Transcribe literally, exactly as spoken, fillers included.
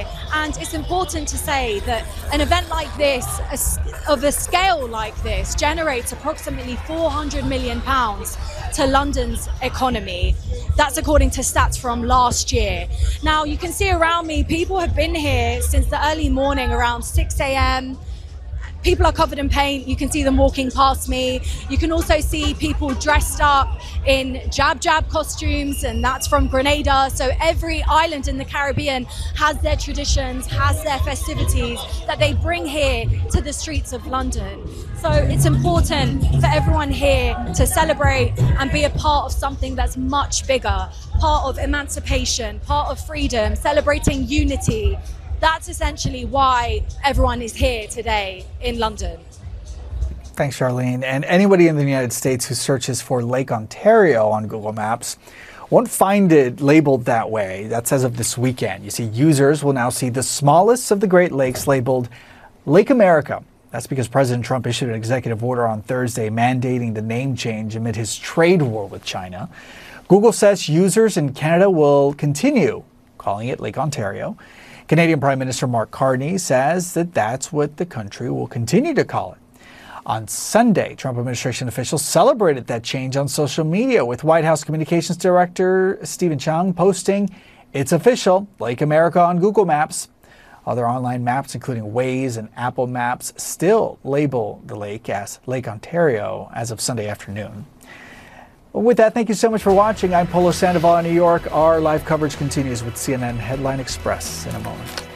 here. And it's important to say that an event like this, of a scale like this, generates approximately four hundred million pounds to London's economy. That's according to stats from last year. Now, you can see around me, people have been here since the early morning, around six a m People are covered in paint. You can see them walking past me. You can also see people dressed up in Jab Jab costumes, and that's from Grenada. So every island in the Caribbean has their traditions, has their festivities that they bring here to the streets of London. So it's important for everyone here to celebrate and be a part of something that's much bigger, part of emancipation, part of freedom, celebrating unity. That's essentially why everyone is here today in London. Thanks, Charlene. And anybody in the United States who searches for Lake Ontario on Google Maps won't find it labeled that way. That's as of this weekend. You see, users will now see the smallest of the Great Lakes labeled Lake America. That's because President Trump issued an executive order on Thursday mandating the name change amid his trade war with China. Google says users in Canada will continue calling it Lake Ontario. Canadian Prime Minister Mark Carney says that that's what the country will continue to call it. On Sunday, Trump administration officials celebrated that change on social media, with White House Communications Director Stephen Chung posting, "It's official, Lake America on Google Maps." Other online maps, including Waze and Apple Maps, still label the lake as Lake Ontario as of Sunday afternoon. Well, with that, thank you so much for watching. I'm Polo Sandoval in New York. Our live coverage continues with C N N Headline Express in a moment.